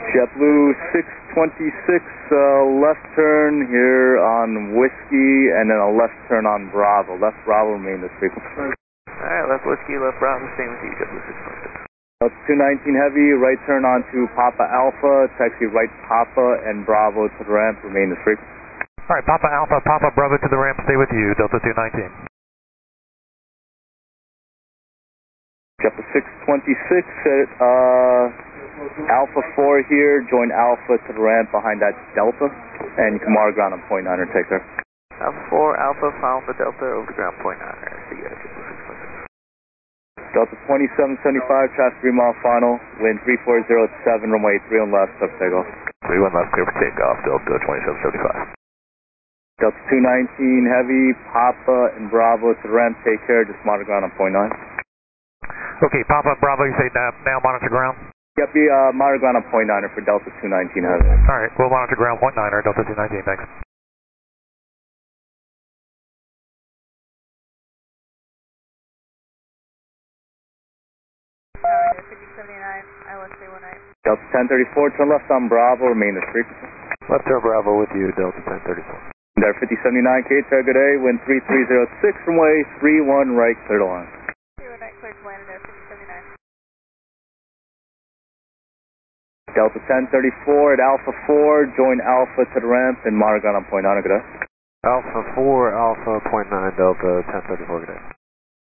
JetBlue 626, left turn here on Whiskey, and then a left turn on Bravo. Left Bravo, remain this frequency. Alright, left Whiskey, left Bravo, same with you, JetBlue 626. Delta 219 Heavy, right turn onto Papa Alpha, taxi right Papa and Bravo to the ramp, remain this frequency. Alright, Papa Alpha, Papa Bravo to the ramp, stay with you, Delta 219. JetBlue 626 at Alpha 4 here, join Alpha to the ramp behind that Delta, and you can mark ground on point 9er, take care. Alpha 4, Alpha, Alpha Delta, over to ground point 9er, see you at JetBlue 626. Delta 2775, traffic 3 mile final, wind 3407, runway 31 left, up takeoff. 31 left, clear for takeoff, Delta 2775. Delta 219 Heavy, Papa and Bravo to the ramp, take care, just monitor ground on point 9. Okay, Papa, Bravo, you say now monitor ground? Yep, monitor ground on point 9er for Delta 219 Heavy. Alright, we'll monitor ground point 9er, Delta 219, thanks. Tower 5079, ILS 318. Delta 1034, turn left on Bravo, remain this frequency. Left turn Bravo with you, Delta 1034. There 5079, KTAR, good day, wind 3306, runway 31 right, clear to line. 319, clear to land there, 5079. Delta 1034 at Alpha 4, join Alpha to the ramp and monitor ground on point 9, good day. Alpha 4, Alpha, point 9, Delta 1034, good day.